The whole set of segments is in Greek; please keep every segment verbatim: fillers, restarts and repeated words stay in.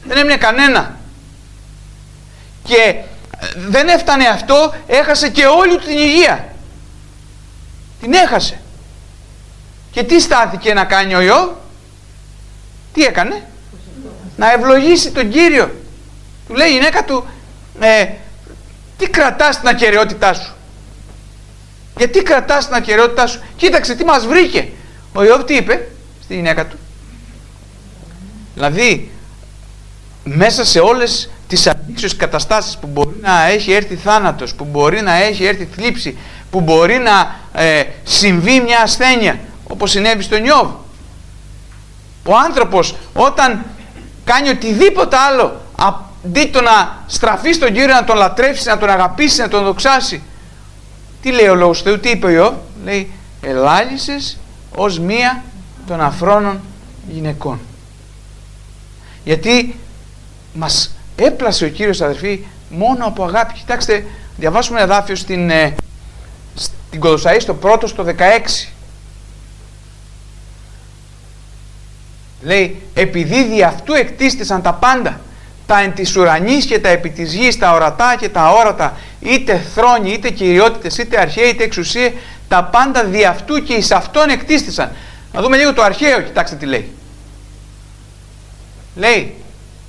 Δεν έμεινε κανένα. Και δεν έφτανε αυτό, έχασε και όλη την υγεία. Την έχασε. Και τι στάθηκε να κάνει ο Ιώβ? Τι έκανε? Να ευλογήσει τον Κύριο. Του λέει η γυναίκα του, ε, τι κρατάς την ακεραιότητά σου? Γιατί κρατάς την ακεραιότητά σου? Κοίταξε τι μας βρήκε. Ο Ιώβ τι είπε στη γυναίκα του? Δηλαδή μέσα σε όλες τις αντίξιες καταστάσεις που μπορεί να έχει έρθει θάνατος, που μπορεί να έχει έρθει θλίψη, που μπορεί να ε, συμβεί μια ασθένεια όπως συνέβη στον Ιώβ, ο άνθρωπος όταν κάνει οτιδήποτε άλλο αντί το να στραφεί στον Κύριο, να τον λατρεύσει, να τον αγαπήσει, να τον δοξάσει, τι λέει ο Λόγος του Θεού? Τι είπε ο Ιώβ? Λέει, ελάλησες ως μία των αφρόνων γυναικών. Γιατί μας έπλασε ο Κύριος, αδερφοί, μόνο από αγάπη. Κοιτάξτε, διαβάσουμε ένα εδάφιο στην, ε, στην Κολοσσαή, στο πρώτο, στο δεκαέξι. Λέει, επειδή δι' αυτού εκτίστησαν τα πάντα, τα εν της ουρανής και τα επί της γης, τα ορατά και τα αόρατα, είτε θρόνοι, είτε κυριότητες, είτε αρχαίοι, είτε εξουσίες, τα πάντα δι' αυτού και εις αυτόν εκτίστησαν. Να δούμε λίγο το αρχαίο, κοιτάξτε τι λέει. Λέει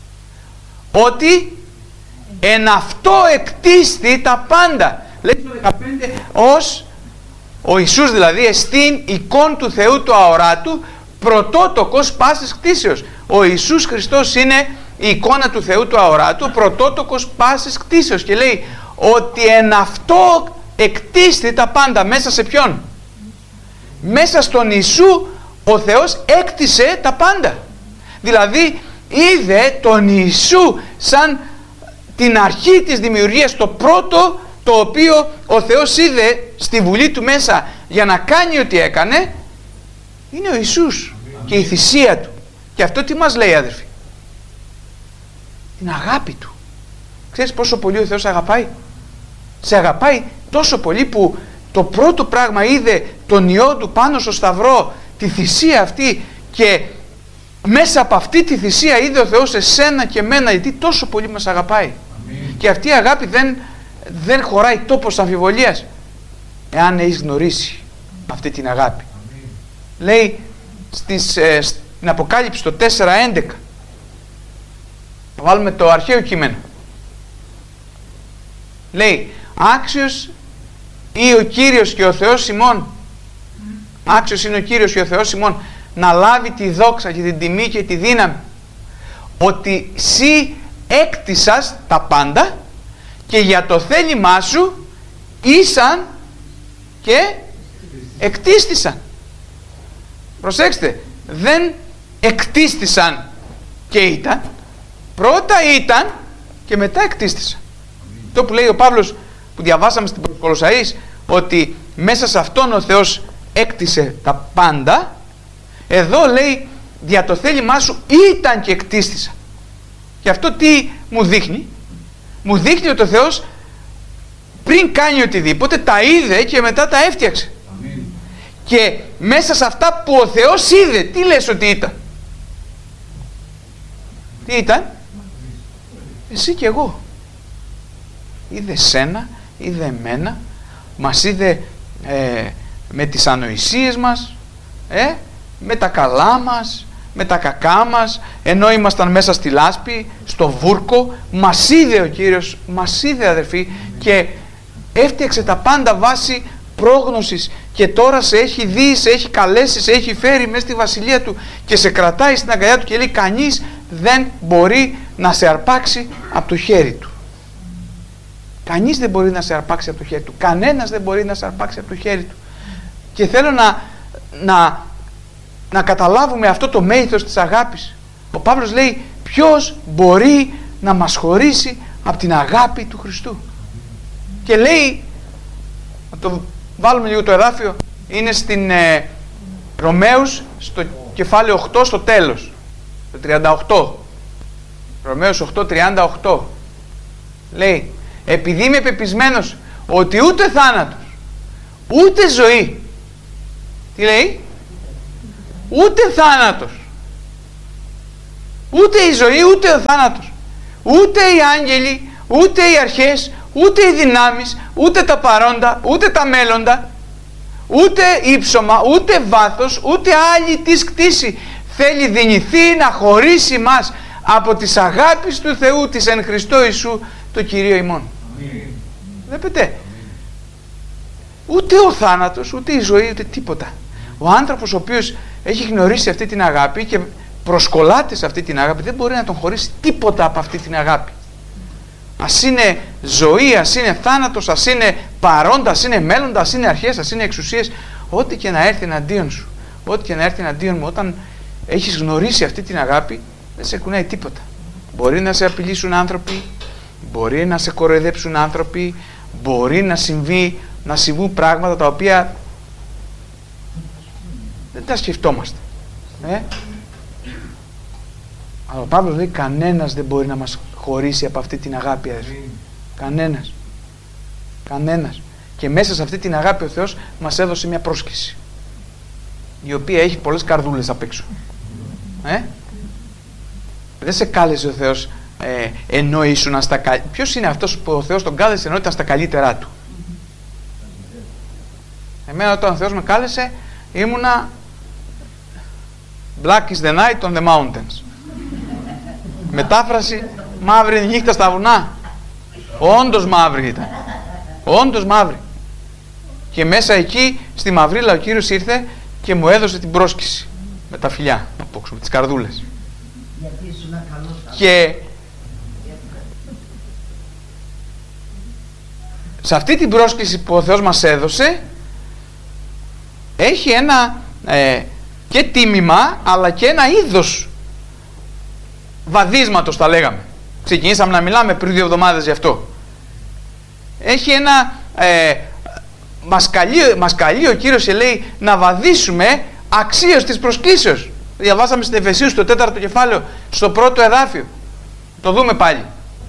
ότι εν αυτό εκτίστη τα πάντα. Λέει στο δεκαπέντε, ως ο Ιησούς δηλαδή εστίν εικόν του Θεού του αοράτου, πρωτότοκος πάσης κτίσεως. Ο Ιησούς Χριστός είναι η εικόνα του Θεού του αοράτου, πρωτότοκος πάσης κτίσεως. Και λέει ότι εν αυτό εκτίστη τα πάντα. Μέσα σε ποιον? Μέσα στον Ιησού ο Θεός έκτισε τα πάντα. Δηλαδή είδε τον Ιησού σαν την αρχή της δημιουργίας, το πρώτο το οποίο ο Θεός είδε στη βουλή του μέσα για να κάνει ό,τι έκανε, είναι ο Ιησούς και η θυσία του. Και αυτό τι μας λέει, αδερφοί? Την αγάπη του. Ξέρεις πόσο πολύ ο Θεός αγαπάει? Σε αγαπάει τόσο πολύ που το πρώτο πράγμα είδε τον Υιό του πάνω στο σταυρό, τη θυσία αυτή, και μέσα από αυτή τη θυσία είδε ο Θεός εσένα και εμένα, γιατί τόσο πολύ μας αγαπάει. Αμήν. Και αυτή η αγάπη δεν, δεν χωράει τόπος αμφιβολίας εάν έχεις γνωρίσει αυτή την αγάπη. Αμήν. Λέει στις, ε, στην Αποκάλυψη το τέσσερα έντεκα, θα βάλουμε το αρχαίο κείμενο, λέει άξιος ή ο Κύριος και ο Θεός ημών, άξιος είναι ο Κύριος και ο Θεός ημών, να λάβει τη δόξα και την τιμή και τη δύναμη, ότι σύ έκτισας τα πάντα και για το θέλημά σου ήσαν και εκτίστησαν. Προσέξτε, δεν εκτίστησαν και ήταν, πρώτα ήταν και μετά εκτίστησαν. Το που λέει ο Παύλος που διαβάσαμε στην Κολοσσαής, ότι μέσα σε αυτόν ο Θεός έκτισε τα πάντα, εδώ λέει δια το θέλημά σου ήταν και εκτίστησα. Και αυτό τι μου δείχνει? Μου δείχνει ότι ο Θεός πριν κάνει οτιδήποτε τα είδε και μετά τα έφτιαξε. Αμήν. Και μέσα σε αυτά που ο Θεός είδε, τι λες ότι ήταν? Τι ήταν? Εσύ και εγώ. Είδε σένα, είδε εμένα, μας είδε ε, με τις ανοησίες μας, ε, με τα καλά μας, με τα κακά μας, ενώ ήμασταν μέσα στη λάσπη, στο βούρκο, μας είδε ο Κύριος, μας είδε, αδερφοί, και έφτιαξε τα πάντα βάσει πρόγνωσης, και τώρα σε έχει δει, σε έχει καλέσει, σε έχει φέρει μέσα στη βασιλεία του και σε κρατάει στην αγκαλιά του και λέει κανείς δεν μπορεί να σε αρπάξει από το χέρι του. Κανείς δεν μπορεί να σε αρπάξει από το χέρι του. Κανένας δεν μπορεί να σε αρπάξει από το χέρι του. Και θέλω να, να, να καταλάβουμε αυτό το μέγεθος της αγάπης. Ο Παύλος λέει ποιος μπορεί να μας χωρίσει από την αγάπη του Χριστού. Και λέει, να το βάλουμε λίγο το εδάφιο, είναι στην ε, Ρωμαίους στο κεφάλαιο οκτώ στο τέλος, το τριάντα οκτώ. Ρωμαίους οκτώ τριάντα οκτώ. Λέει, επειδή είμαι πεπισμένος ότι ούτε θάνατος, ούτε ζωή, τι λέει, ούτε θάνατος, Ούτε η ζωή, ούτε ο θάνατος, ούτε οι άγγελοι, ούτε οι αρχές, ούτε οι δυνάμεις, ούτε τα παρόντα, ούτε τα μέλλοντα, ούτε ύψωμα, ούτε βάθος, ούτε άλλη της κτήση θέλει δυνηθεί να χωρίσει μας από τις αγάπης του Θεού της εν Χριστώ Ιησού το Κυρίο ημών. Βλέπετε, ούτε ο θάνατος, ούτε η ζωή, ούτε τίποτα. Ο άνθρωπος ο οποίος έχει γνωρίσει αυτή την αγάπη και προσκολάται σε αυτή την αγάπη, δεν μπορεί να τον χωρίσει τίποτα από αυτή την αγάπη. Ας είναι ζωή, ας είναι θάνατος, ας είναι παρόντα, ας είναι μέλλοντα, ας είναι αρχές, ας είναι εξουσίες, ό,τι και να έρθει εναντίον σου, ό,τι και να έρθει εναντίον μου, όταν έχεις γνωρίσει αυτή την αγάπη, δεν σε κουνάει τίποτα. Μπορεί να σε απειλήσουν άνθρωποι, μπορεί να σε κοροϊδέψουν άνθρωποι, μπορεί να συμβεί, να συμβούν πράγματα τα οποία δεν τα σκεφτόμαστε. Ε? Αλλά ο Παύλος λέει κανένας δεν μπορεί να μας χωρίσει από αυτή την αγάπη, αδερφοί. Κανένας. Κανένας. Και μέσα σε αυτή την αγάπη ο Θεός μας έδωσε μια πρόσκληση, η οποία έχει πολλές καρδούλες απ' έξω. Ε? Δεν σε κάλεσε ο Θεός ε, ενώ ήσουν στα καλύτερα. Ποιος είναι αυτός που ο Θεός τον κάλεσε ενώ ήταν στα καλύτερά του? Εμένα όταν ο Θεός με κάλεσε ήμουνα black is the night on the mountains. Μετάφραση, μαύρη νύχτα στα βουνά. Όντως μαύρη ήταν. Όντως μαύρη. Και μέσα εκεί στη μαυρίλα ο Κύριος ήρθε και μου έδωσε την πρόσκληση με τα φιλιά απόξω, με τις καρδούλες. Και σε αυτή την πρόσκληση που ο Θεός μας έδωσε έχει ένα ε, και τίμημα αλλά και ένα είδος βαδίσματος, τα λέγαμε. Ξεκινήσαμε να μιλάμε πριν δύο εβδομάδες γι' αυτό. Έχει ένα ε, μας, καλεί, μας καλεί ο Κύριος και λέει να βαδίσουμε αξίως της προσκλήσεως. Διαβάσαμε στην Εφεσίους στο τέταρτο κεφάλαιο, στο πρώτο εδάφιο. Το δούμε πάλι.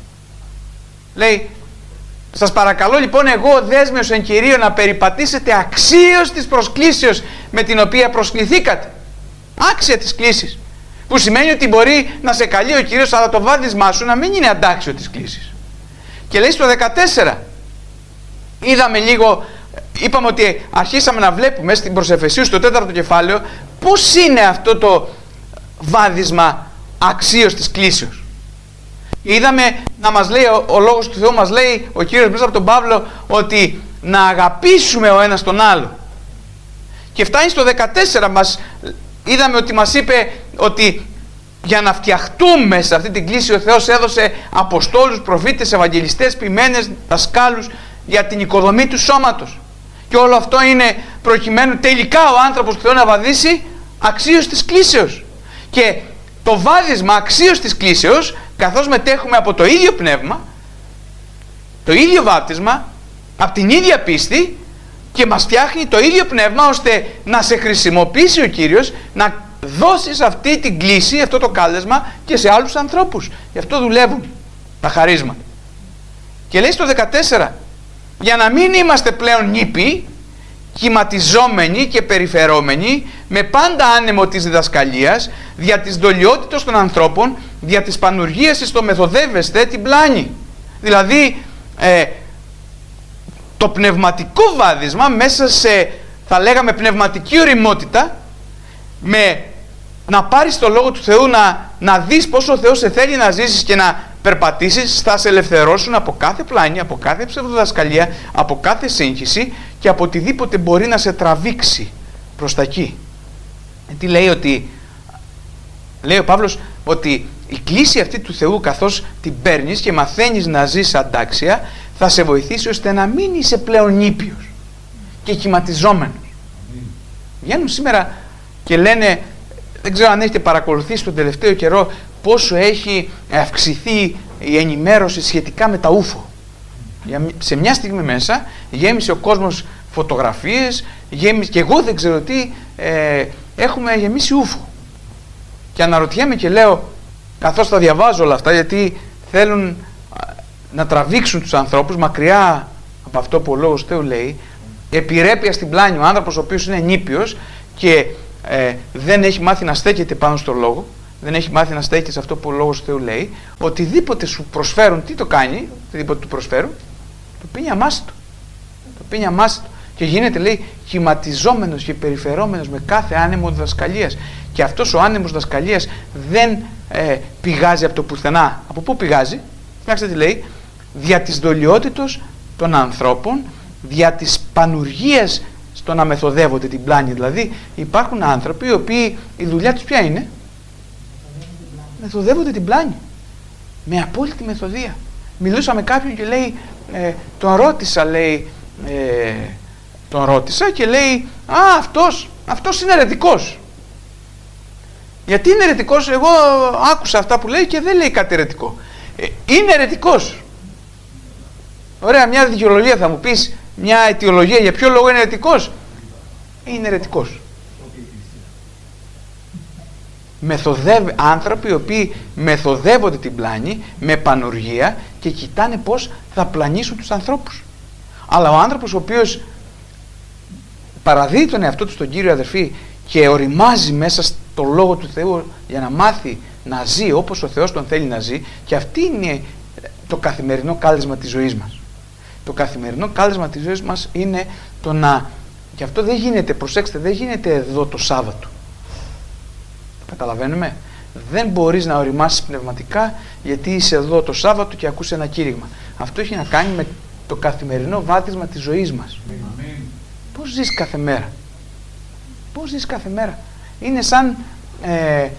Λέει, σας παρακαλώ λοιπόν εγώ ο δέσμιος εν Κυρίω να περιπατήσετε αξίως της προσκλήσεως με την οποία προσκληθήκατε. Άξια της κλήσης. Που σημαίνει ότι μπορεί να σε καλεί ο Κύριος, αλλά το βάδισμά σου να μην είναι αντάξιο της κλήσης. Και λέει στο δεκατέσσερα, είδαμε λίγο, είπαμε ότι αρχίσαμε να βλέπουμε στην προς Εφεσίους στο τέταρτο κεφάλαιο πώς είναι αυτό το βάδισμα αξίως της κλήσεως. Είδαμε να μας λέει, ο, ο λόγος του Θεού μας λέει ο Κύριος μέσα από τον Παύλο ότι να αγαπήσουμε ο ένας τον άλλο. Και φτάνει στο δεκατέσσερα, μας είδαμε ότι μας είπε ότι για να φτιαχτούμε σε αυτή την κλήση ο Θεός έδωσε αποστόλους, προφήτες, ευαγγελιστές, ποιμένες, δασκάλους για την οικοδομή του σώματος. Και όλο αυτό είναι προκειμένου τελικά ο άνθρωπος του Θεού να βαδίσει αξίως της κλήσεως. Και το βάδισμα αξίως της κλήσεως, καθώς μετέχουμε από το ίδιο πνεύμα, το ίδιο βάπτισμα, από την ίδια πίστη, και μας φτιάχνει το ίδιο πνεύμα ώστε να σε χρησιμοποιήσει ο Κύριος να δώσεις αυτή την κλήση, αυτό το κάλεσμα και σε άλλους ανθρώπους. Γι' αυτό δουλεύουν τα χαρίσματα. Και λέει στο δεκατέσσερα, για να μην είμαστε πλέον νήπιοι, κυματιζόμενοι και περιφερόμενοι με πάντα άνεμο της διδασκαλίας, δια της δολιότητος των ανθρώπων, δια της πανουργίας εις το μεθοδεύεστε την πλάνη. Δηλαδή ε, το πνευματικό βάδισμα μέσα σε, θα λέγαμε, πνευματική ωριμότητα, με να πάρεις το Λόγο του Θεού, να, να δεις πόσο ο Θεός σε θέλει να ζήσεις και να περπατήσεις, θα σε ελευθερώσουν από κάθε πλάνη, από κάθε ψευδοδασκαλία, από κάθε σύγχυση και από οτιδήποτε μπορεί να σε τραβήξει προς τα εκεί. Τι λέει ότι, λέει ο Παύλος ότι η κλήση αυτή του Θεού, καθώς την παίρνεις και μαθαίνεις να ζεις αντάξια, θα σε βοηθήσει ώστε να μην είσαι πλέον νήπιος και κυματιζόμενος. Βγαίνουν σήμερα και λένε, δεν ξέρω αν έχετε παρακολουθήσει τον τελευταίο καιρό πόσο έχει αυξηθεί η ενημέρωση σχετικά με τα ούφο. Σε μια στιγμή μέσα γέμισε ο κόσμος φωτογραφίες, γέμισε, και εγώ δεν ξέρω τι, ε, έχουμε γεμίσει ούφο. Και αναρωτιέμαι και λέω, καθώς τα διαβάζω όλα αυτά, γιατί θέλουν να τραβήξουν τους ανθρώπους μακριά από αυτό που ο Λόγος Θεού λέει, επιρρέπεια στην πλάνη, ο άνθρωπος ο οποίος είναι νήπιος και ε, δεν έχει μάθει να στέκεται πάνω στο Λόγο, δεν έχει μάθει να στέκει σε αυτό που ο Λόγος του Θεού λέει, οτιδήποτε σου προσφέρουν, τι το κάνει, οτιδήποτε του προσφέρουν, το πίνει αμάσιτο. Το πίνει αμάσιτο. Και γίνεται, λέει, κυματιζόμενος και περιφερόμενος με κάθε άνεμο διδασκαλίας. Και αυτός ο άνεμος διδασκαλίας δεν ε, πηγάζει από το πουθενά. Από πού πηγάζει? Κοιτάξτε τι λέει. Δια της δολιότητος των ανθρώπων, δια της πανουργίας στο να μεθοδεύονται την πλάνη. Δηλαδή υπάρχουν άνθρωποι οι οποίοι η δουλειά τους ποια είναι? Μεθοδεύονται την πλάνη. Με απόλυτη μεθοδεία. Μιλούσα με κάποιον και λέει, ε, τον ρώτησα, λέει, ε, τον ρώτησα και λέει, α, αυτός, αυτός είναι αιρετικός. Γιατί είναι αιρετικός? Εγώ άκουσα αυτά που λέει και δεν λέει κάτι αιρετικό. Ε, είναι αιρετικός. Ωραία, μια δικαιολογία θα μου πεις, μια αιτιολογία για ποιο λόγο είναι αιρετικός? Είναι αιρετικός. Μεθοδεύει, άνθρωποι οι οποίοι μεθοδεύονται την πλάνη με πανουργία και κοιτάνε πώς θα πλανήσουν τους ανθρώπους. Αλλά ο άνθρωπος ο οποίος παραδίδει τον εαυτό του στον Κύριο, αδερφοί, και οριμάζει μέσα στο Λόγο του Θεού για να μάθει να ζει όπως ο Θεός τον θέλει να ζει, και αυτή είναι το καθημερινό κάλεσμα της ζωής μας. Το καθημερινό κάλεσμα της ζωής μας είναι το να, και αυτό δεν γίνεται, προσέξτε, δεν γίνεται εδώ το Σάββατο. Καταλαβαίνουμε. Δεν μπορείς να οριμάσεις πνευματικά γιατί είσαι εδώ το Σάββατο και ακούς ένα κήρυγμα. Αυτό έχει να κάνει με το καθημερινό βάδισμα της ζωής μας. Amen. Πώς ζεις κάθε μέρα? Πώς ζεις κάθε μέρα? Είναι σαν ε,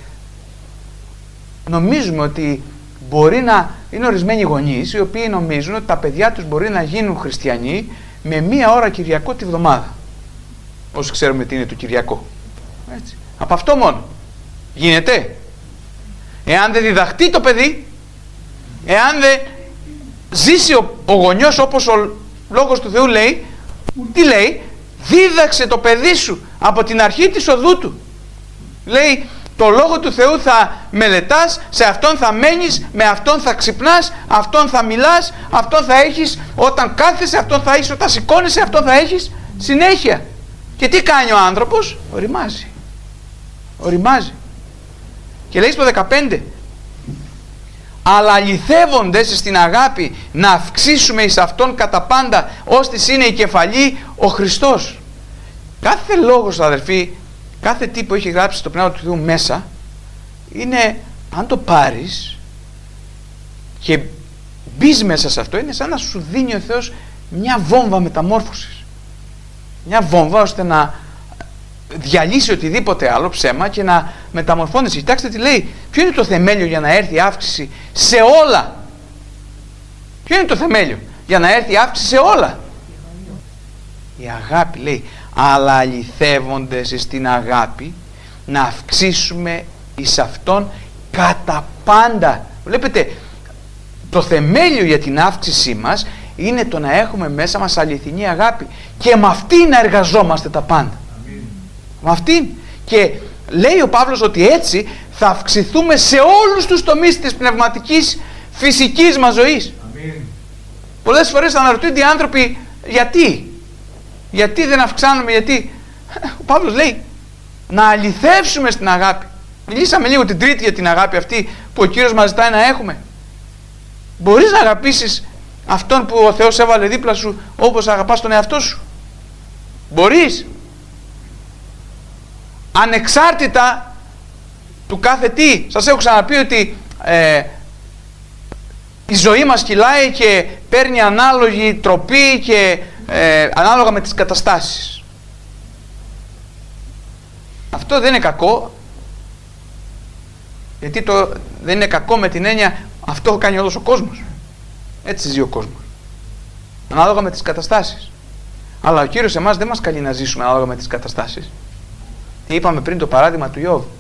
νομίζουμε ότι μπορεί να είναι ορισμένοι γονείς οι οποίοι νομίζουν ότι τα παιδιά τους μπορεί να γίνουν χριστιανοί με μία ώρα Κυριακό τη βδομάδα. Όσοι ξέρουμε τι είναι το Κυριακό. Έτσι. Από αυτό μόνο. Γίνεται? Εάν δεν διδαχτεί το παιδί, εάν δεν ζήσει ο, ο γονιός όπως ο Λόγος του Θεού λέει, τι λέει? Δίδαξε το παιδί σου από την αρχή της οδού του. Λέει, το Λόγο του Θεού θα μελετάς, σε αυτόν θα μένεις, με αυτόν θα ξυπνάς, αυτόν θα μιλάς, αυτόν θα έχεις όταν κάθεσαι, αυτόν θα έχεις όταν σηκώνεσαι, αυτόν θα έχεις συνέχεια. Και τι κάνει ο άνθρωπος? Οριμάζει. Οριμάζει. Και λέει στο δεκαπέντε, αλλά αληθεύοντες στην αγάπη να αυξήσουμε εις αυτόν κατά πάντα, ώστις είναι η κεφαλή ο Χριστός. Κάθε λόγος, αδερφοί, κάθε τι που έχει γράψει το Πνεύμα του Θεού μέσα, είναι, αν το πάρεις και μπεις μέσα σε αυτό, είναι σαν να σου δίνει ο Θεός μια βόμβα μεταμόρφωσης. Μια βόμβα ώστε να διαλύσει οτιδήποτε άλλο ψέμα και να μεταμορφώνεσαι. Κοιτάξτε τι λέει. Ποιο είναι το θεμέλιο για να έρθει η αύξηση σε όλα? Ποιο είναι το θεμέλιο για να έρθει η αύξηση σε όλα? Η αγάπη, λέει. Αλλά αληθεύοντες στην αγάπη να αυξήσουμε εις αυτόν κατά πάντα. Βλέπετε, το θεμέλιο για την αύξησή μας είναι το να έχουμε μέσα μας αληθινή αγάπη και με αυτή να εργαζόμαστε τα πάντα. Με αυτήν. Και λέει ο Παύλος ότι έτσι θα αυξηθούμε σε όλους τους τομείς της πνευματικής φυσικής μας ζωής. Αμήν. Πολλές φορές αναρωτούνται οι άνθρωποι γιατί γιατί δεν αυξάνουμε, γιατί? Ο Παύλος λέει να αληθεύσουμε στην αγάπη. Μιλήσαμε λίγο την Τρίτη για την αγάπη αυτή που ο Κύριος μας ζητάει να έχουμε. Μπορείς να αγαπήσεις αυτόν που ο Θεός έβαλε δίπλα σου όπως αγαπάς τον εαυτό σου? Μπορείς? Ανεξάρτητα του κάθε τι. Σας έχω ξαναπεί ότι ε, η ζωή μας κυλάει και παίρνει ανάλογη τροπή και ε, ανάλογα με τις καταστάσεις. Αυτό δεν είναι κακό, γιατί το, δεν είναι κακό με την έννοια αυτό κάνει όλος ο κόσμος. Έτσι ζει ο κόσμος. Ανάλογα με τις καταστάσεις. Αλλά ο Κύριος εμάς δεν μας καλεί να ζήσουμε ανάλογα με τις καταστάσεις. Τι είπαμε πριν, το παράδειγμα του Ιώβ.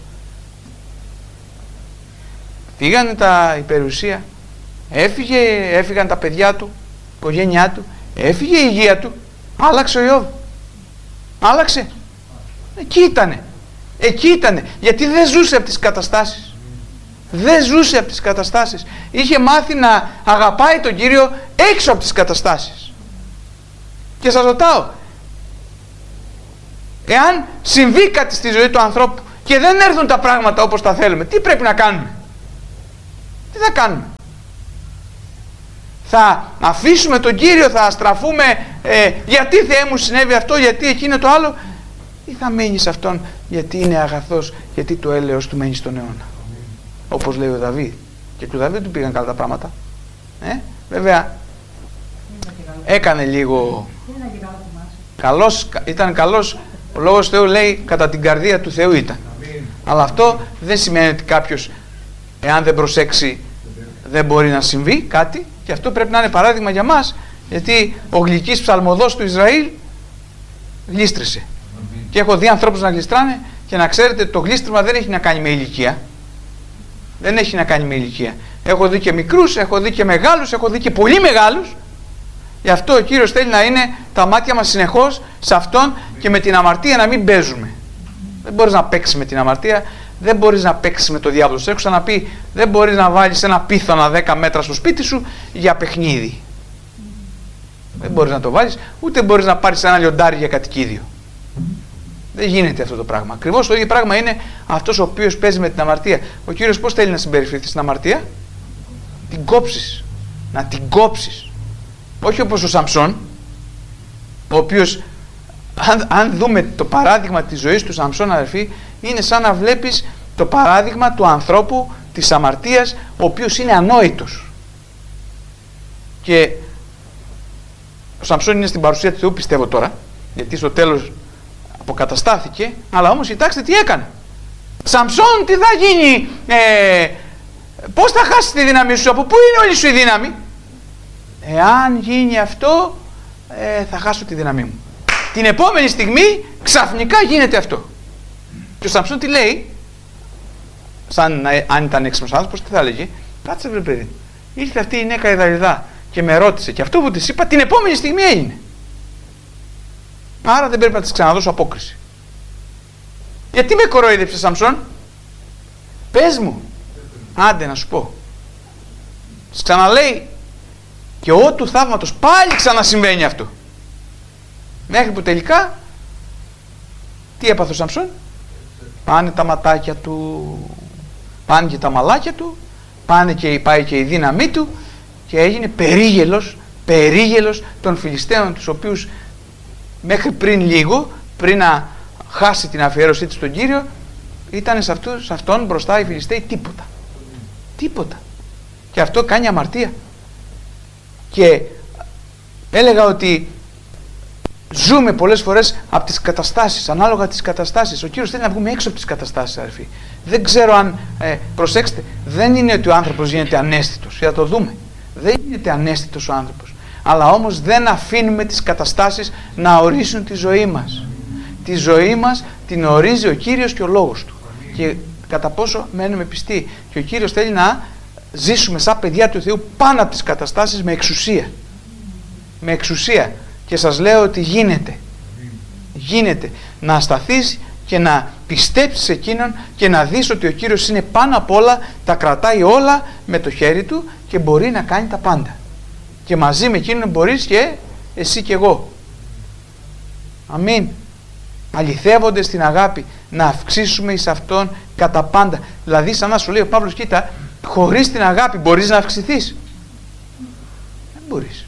Φύγανε τα υπερουσία, έφυγε, έφυγαν τα παιδιά του, η οικογένειά του, έφυγε η υγεία του, άλλαξε ο Ιώβ. Άλλαξε. Εκεί ήτανε. Εκεί ήτανε. Γιατί δεν ζούσε από τις καταστάσεις. Δεν ζούσε από τις καταστάσεις. Είχε μάθει να αγαπάει τον Κύριο έξω από τις καταστάσεις. Και σας ρωτάω, εάν συμβεί κάτι στη ζωή του ανθρώπου και δεν έρθουν τα πράγματα όπως τα θέλουμε, τι πρέπει να κάνουμε? Τι θα κάνουμε? Θα αφήσουμε τον Κύριο, θα στραφούμε ε, γιατί Θεέ μου συνέβη αυτό, γιατί εκείνο το άλλο, ή θα μείνει σε Αυτόν γιατί είναι αγαθός, γιατί το έλεος του μένει στον αιώνα? Όπως λέει ο Δαβίδ. Και του Δαβίδ του πήγαν καλά τα πράγματα. Ε, βέβαια έκανε λίγο καλός, ήταν καλός, ο Λόγος Θεού λέει κατά την καρδία του Θεού ήταν. Αλλά αυτό δεν σημαίνει ότι κάποιος, εάν δεν προσέξει, δεν μπορεί να συμβεί κάτι, και αυτό πρέπει να είναι παράδειγμα για μας, γιατί ο γλυκής ψαλμοδός του Ισραήλ γλίστρησε. Και έχω δει ανθρώπους να γλιστράνε, και να ξέρετε, το γλίστριμα δεν έχει να κάνει με ηλικία. Δεν έχει να κάνει με ηλικία. Έχω δει και μικρούς, έχω δει και μεγάλους, έχω δει και πολύ μεγάλους. Γι' αυτό ο Κύριος θέλει να είναι τα μάτια μας συνεχώς σε Αυτόν και με την αμαρτία να μην παίζουμε. Δεν μπορείς να παίξεις με την αμαρτία, δεν μπορείς να παίξεις με το διάβολο. Σου έχω ξαναπεί, δεν μπορείς να βάλεις ένα πίθωνα δέκα μέτρα στο σπίτι σου για παιχνίδι. Δεν μπορείς να το βάλεις, ούτε μπορείς να πάρεις ένα λιοντάρι για κατοικίδιο. Δεν γίνεται αυτό το πράγμα. Ακριβώς το ίδιο πράγμα είναι αυτός ο οποίος παίζει με την αμαρτία. Ο Κύριος πώς θέλει να συμπεριφερθεί στην αμαρτία? Την κόψεις. Να την κόψεις. Όχι όπως ο Σαμψόν, ο οποίος, αν, αν δούμε το παράδειγμα της ζωής του Σαμψόν, αδερφοί, είναι σαν να βλέπεις το παράδειγμα του ανθρώπου της αμαρτίας, ο οποίος είναι ανόητος. Και ο Σαμψόν είναι στην παρουσία του Θεού, πιστεύω τώρα, γιατί στο τέλος αποκαταστάθηκε, αλλά όμως κοιτάξτε τι έκανε. Σαμψόν, τι θα γίνει, ε, πώς θα χάσεις τη δύναμη σου, από πού είναι όλη σου η δύναμη? Εάν γίνει αυτό, ε, θα χάσω τη δύναμή μου. Την επόμενη στιγμή ξαφνικά γίνεται αυτό. Και ο Σαμψόν τι λέει? Σαν να, αν ήταν έξυπνος άνθρωπος, τι θα έλεγε? Κάτσε βρε παιδί, ήρθε αυτή η νέκα η Δαλιδά και με ρώτησε, και αυτό που της είπα την επόμενη στιγμή έγινε. Άρα δεν πρέπει να της ξαναδώσω απόκριση. Γιατί με κορόιδεψε, Σαμψόν? Πες μου. Άντε να σου πω. Της ξαναλέει, και ό του θαύματος πάλι ξανασυμβαίνει αυτό. Μέχρι που τελικά τι έπαθε ο Σαμψόν? Πάνε τα ματάκια του, πάνε και τα μαλάκια του, πάνε και πάει και η δύναμή του, και έγινε περίγελος, περίγελος των Φιλιστέων, τους οποίους μέχρι πριν λίγο, πριν να χάσει την αφιέρωσή του στον Κύριο, ήταν σε, αυτού, σε αυτόν μπροστά οι Φιλιστέοι τίποτα. Τίποτα. Και αυτό κάνει αμαρτία. Και έλεγα ότι ζούμε πολλές φορές από τις καταστάσεις, ανάλογα τις καταστάσεις. Ο Κύριος θέλει να βγούμε έξω από τις καταστάσεις, αδερφοί. Δεν ξέρω αν, ε, προσέξτε, δεν είναι ότι ο άνθρωπος γίνεται αναίσθητος, για να το δούμε. Δεν γίνεται αναίσθητος ο άνθρωπος. Αλλά όμως δεν αφήνουμε τις καταστάσεις να ορίσουν τη ζωή μας. Τη ζωή μας την ορίζει ο Κύριος και ο Λόγος Του. Και κατά πόσο μένουμε πιστοί. Και ο Κύριος θέλει να ζήσουμε σαν παιδιά του Θεού πάνω από τις καταστάσεις με εξουσία. Με εξουσία. Και σας λέω ότι γίνεται. Γίνεται. Να σταθείς και να πιστέψεις σε Εκείνον και να δεις ότι ο Κύριος είναι πάνω απ' όλα, τα κρατάει όλα με το χέρι Του και μπορεί να κάνει τα πάντα. Και μαζί με Εκείνον μπορείς και εσύ και εγώ. Αμήν. Αληθεύονται στην αγάπη, να αυξήσουμε εις Αυτόν κατά πάντα. Δηλαδή σαν να σου λέει ο Παύλος, κοίτα, χωρίς την αγάπη μπορείς να αυξηθείς? Δεν μπορείς.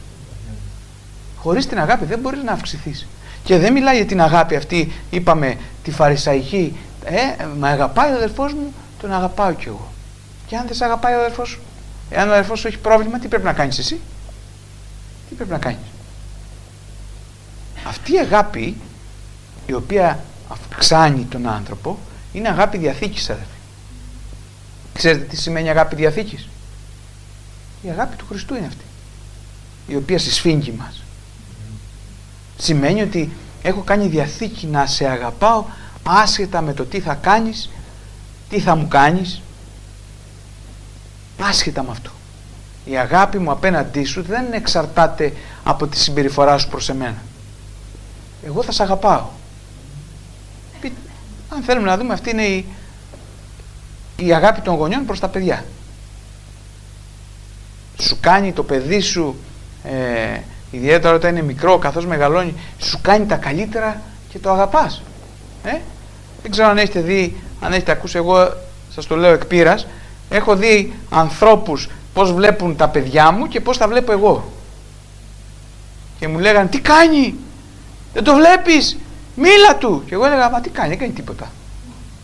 Χωρίς την αγάπη δεν μπορείς να αυξηθείς. Και δεν μιλάει για την αγάπη αυτή, είπαμε, τη φαρισαϊκή. Ε, με αγαπάει ο αδερφός μου, τον αγαπάω κι εγώ. Και αν δεν σε αγαπάει ο αδερφός σου, εάν ο αδερφός σου έχει πρόβλημα, τι πρέπει να κάνεις εσύ? Τι πρέπει να κάνεις? Αυτή η αγάπη, η οποία αυξάνει τον άνθρωπο, είναι αγάπη διαθήκης, αδερφοί. Ξέρετε τι σημαίνει αγάπη διαθήκης? Η αγάπη του Χριστού είναι αυτή, η οποία συσφίγγει μας. Σημαίνει ότι έχω κάνει διαθήκη να σε αγαπάω άσχετα με το τι θα κάνεις, τι θα μου κάνεις, άσχετα με αυτό. Η αγάπη μου απέναντί σου δεν εξαρτάται από τη συμπεριφορά σου προς εμένα. Εγώ θα σε αγαπάω. Αν θέλουμε να δούμε, αυτή είναι η, η αγάπη των γονιών προς τα παιδιά. Σου κάνει το παιδί σου, ε, ιδιαίτερα όταν είναι μικρό, καθώς μεγαλώνει, σου κάνει τα καλύτερα και το αγαπάς. Ε? Δεν ξέρω αν έχετε δει, αν έχετε ακούσει, εγώ σας το λέω εκ πείρας, έχω δει ανθρώπους πώς βλέπουν τα παιδιά μου και πώς τα βλέπω εγώ. Και μου λέγανε, τι κάνει, δεν το βλέπεις, μίλα του. Και εγώ έλεγα, μα τι κάνει, δεν κάνει τίποτα.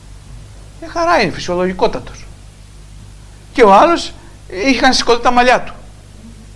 Ε, χαρά είναι, φυσιολογικότατος. Και ο άλλος είχαν σηκωθεί τα μαλλιά του.